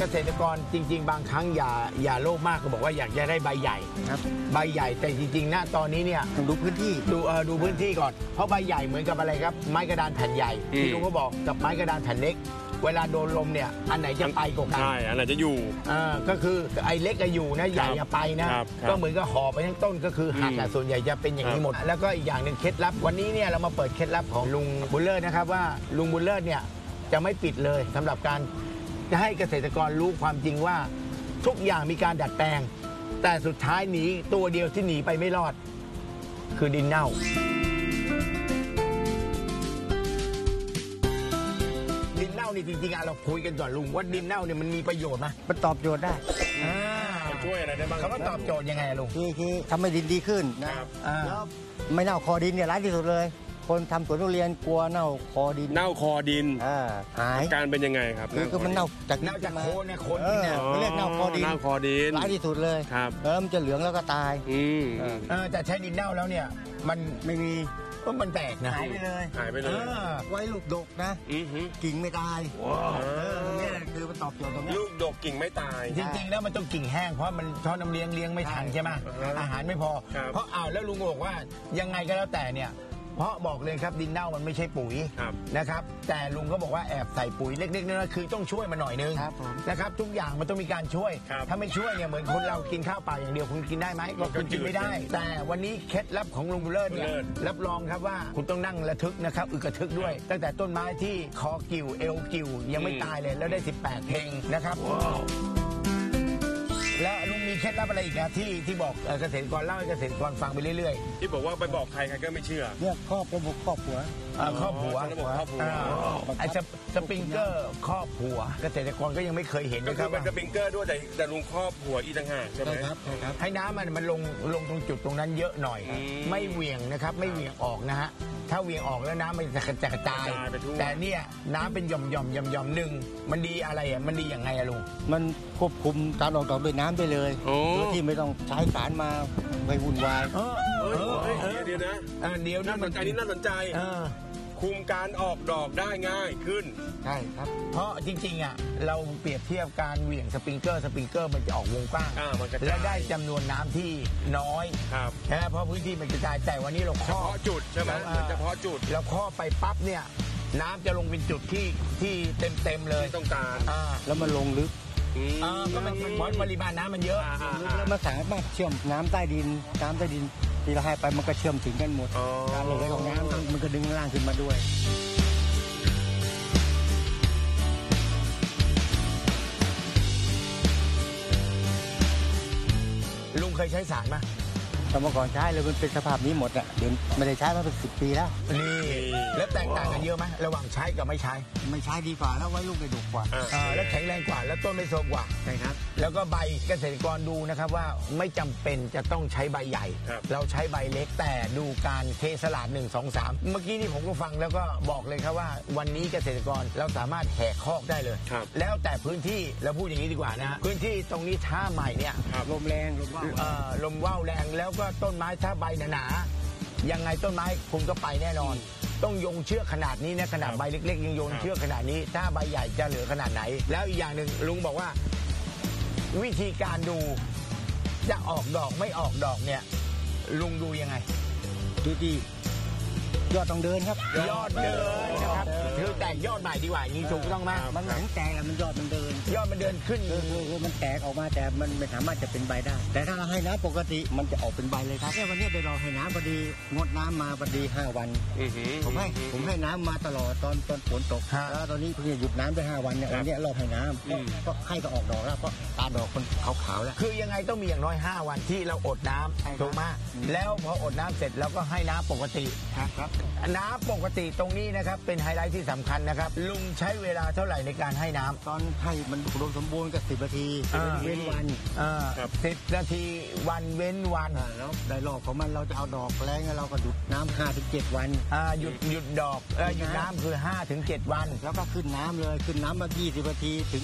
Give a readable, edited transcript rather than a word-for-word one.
เกษตรกรจริงๆบางครั้งอย่าโลภมากก็บอกว่าอยากจะได้ใบใหญ่ครับใบใหญ่แต่จริงๆณตอนนี้เนี่ยต้องดูพื้นที่ดูพื้นที่ก่อนเพราะใบใหญ่เหมือนกับอะไรครับไม้กระดานแผ่นใหญ่ที่ลุงก็บอกกับไม้กระดานแผ่นเล็กเวลาโดนลมเนี่ยอันไหนจะไปกว่ากันใช่อันไหนจะอยู่ก็คือไอ้เล็กก็อยู่นะใหญ่จะไปนะก็เหมือนกับห่อไปทั้งต้นก็คือหักส่วนใหญ่จะเป็นอย่างนี้หมดแล้วก็อีกอย่างหนึ่งเคล็ดลับวันนี้เนี่ยเรามาเปิดเคล็ดลับของลุงบุญเลิศนะครับว่าลุงบุญเลิศเนี่ยจะไม่ปิดเลยสำหรับการจะให้เกษตรกรรู้ความจริงว่าทุกอย่างมีการดัดแปลงแต่สุดท้ายหนีตัวเดียวที่หนีไปไม่รอดคือดินเน่าดินเน่านี่จริงๆเราคุยกันก่อนลุงว่าดินเน่าเนี่ยมันมีประโยชน์ไหมมันตอบโจทย์ได้มันช่วยอะไรได้บ้างเขาว่าตอบโจทย์ยังไงลุงคือทำให้ดินดีขึ้นนะครับแล้วไม่เน่าคอดินเนี่ยร้ายที่สุดเลยคนทำสวนทุเรียนกลัวเน่าคอดินเน่าคอดินหายการเป็นยังไงครับคือมันเน่าจากโคนเนี่ยโคนเนี่ยเขาเรียกเน่าคอดินร้ายที่สุดเลยครับแล้วมันจะเหลืองแล้วก็ตายแต่ใช้ดินเน่าแล้วเนี่ยมันไม่มีก็มันแตกนะหายไปเลยไว้ลูกดกนะกิ่งไม่ตายนี่แหละคือมันตอบโจทย์ตรงนี้ลูกดกกิ่งไม่ตายจริงๆแล้วมันต้องกิ่งแห้งเพราะมันช้อนน้ำเลี้ยงไม่ทันใช่ไหมอาหารไม่พอเพราะแล้วลุงบอกว่ายังไงก็แล้วแต่เนี่ยเพราะบอกเลยครับดินเน่ามันไม่ใช่ปุ๋ยนะครับแต่ลุงก็บอกว่าแอบใส่ปุ๋ยเล็กๆน้อยๆคือต้องช่วยมันหน่อยนึงนะครับทุกอย่างมันต้องมีการช่วยถ้าไม่ช่วยเนี่ยเหมือนคนเรากินข้าวเปล่าอย่างเดียวคุณกินได้ไหมก็คุณกินไม่ได้แต่วันนี้เคล็ดลับของลุงบุญเลิศเนี่ยรับรองครับว่าคุณต้องนั่งระทึกนะครับอึกระทึกด้วยตั้งแต่ต้นไม้ที่คอกิ่วเอวกิ่วยังไม่ตายเลยแล้วได้18เพลงนะครับแล้วลุงมีเคล็ดลับอะไรอีกนะที่บอกเกษตรกรเล่าให้เกษตรกรฟังไปเรื่อยๆที่บอกว่าไปบอกใครก็ไม่เชื่อเนี่ยครอบระบบครอบหัวไอ้สปริงเกอร์ครอบหัวเกษตรกรก็ยังไม่เคยเห็นนะครับเป็นสปริงเกอร์ด้วยแต่ลุงครอบหัวอีกต่างหากใช่ไหมครับให้น้ำมันลงตรงจุดตรงนั้นเยอะหน่อยไม่เหวี่ยงนะครับไม่เหวี่ยงออกนะฮะถ้าเหวี่ยงออกแล้วน้ำมันจะกระจายแต่เนี่ยน้ำเป็นหย่อมหนึ่งมันดีอะไรมันดีอย่างไงลุงมันควบคุมการออกดอกด้วยน้ำได้เลยโดยที่ไม่ต้องใช้สารมาไปวุ่นวายเดี๋ยวนะน่าสนใจนี่น่าสนใจคุมการออกดอกได้ง่ายขึ้นใช่ครับเพราะจริงๆเราเปรียบเทียบการเหวี่ยงสปริงเกอร์มันจะออกวงกว้างและได้จำนวนน้ำที่น้อยนะเพราะพื้นที่มันกระจายแต่วันนี้เราเฉพาะจุดใช่ไหมเฉพาะจุดแล้วข้อไปปั๊บเนี่ยน้ำจะลงเป็นจุดที่เต็มเลยต้องการแล้วมันลงลึกก็มันปริมาณน้ำมันเยอะแล้วมันสามารถเชื่อมน้ำใต้ดินที่เราให้ไปมันก็เชื่อมถึงกันหมดการไหลของน้ำมันก็ดึงล่างขึ้นมาด้วยลุงเคยใช้สารไหมเมื่อก่อนใช้เลยมันเป็นสภาพนี้หมดอ่ะเดี๋ยวไม่ได้ใช้มาเป็น10 ปีแล้วนี่แล้วแตกต่างกันเยอะไหมระหว่างใช้กับไม่ใช้ดีกว่าแล้วไว้ลูกได้ดกกว่าแล้วแข็งแรงกว่าแล้วต้นไม่โทรมกว่าใช่ครับแล้วก็ใบเกษตรกรดูนะครับว่าไม่จำเป็นจะต้องใช้ใบใหญ่เราใช้ใบเล็กแต่ดูการเทสลาด1 2 3เมื่อกี้นี่ผมก็ฟังแล้วก็บอกเลยครับว่าวันนี้เกษตรกรเราสามารถแหกคอกได้เลยแล้วแต่พื้นที่เราพูดอย่างนี้ดีกว่านะพื้นที่ตรงนี้ท่าใหม่เนี่ยลมแรงลมว่าวแรงแล้วก็ต้นไม้ถ้าใบหนาๆยังไงต้นไม้คุณก็ไปแน่นอนต้องโยงเชือกขนาดนี้นะขนาดใบเล็กๆยังโยงเชือกขนาดนี้ถ้าใบใหญ่จะเหลือขนาดไหนแล้วอีกอย่างหนึ่งลุงบอกว่าวิธีการดูจะออกดอกไม่ออกดอกเนี่ยลุงดูยังไงดูดียอดต้องเดินครับยอดเดินนะครับคือแตกยอดใหม่ดีกว่านี่ถูกต้องไหมมันเหมือนแตกมันยอดมันเดินขึ้นมันแตกออกมาแต่มันไม่สามารถจะเป็นใบได้แต่ถ้าเราให้น้ำปกติมันจะออกเป็นใบเลยครับวันนี้เดี๋ยวเราให้น้ำพอดีงดน้ำมาพอดี5 วันผมให้น้ำมาตลอดตอนฝนตกแล้วตอนนี้เพิ่งหยุดน้ำไป5 วันเนี่ยวันนี้เราให้น้ำก็ให้ก็ออกดอกแล้วก็ตาดอกมันขาวๆแล้วคือยังไงต้องมีอย่างน้อย5 วันที่เราอดน้ำถูกไหมแล้วพออดน้ำเสร็จเราก็ให้น้ำปกติครับน้ำปกติตรงนี้นะครับเป็นไฮไลท์ที่สำคัญนะครับลุงใช้เวลาเท่าไหร่ในการให้น้ำตอนให้มันอุดมสมบูรณ์ก็10 นาทีเว้นวัน 10 นาทีวันเว้นวันแล้วได้รอบของมันเราจะเอาดอกแรงเราก็หยุดน้ำ5 ถึง 7 วันหยุดดอกหยุดน้ำคือ5 ถึง 7 วันแล้วก็ขึ้นน้ำเลยขึ้นน้ำมา20 นาทีถึง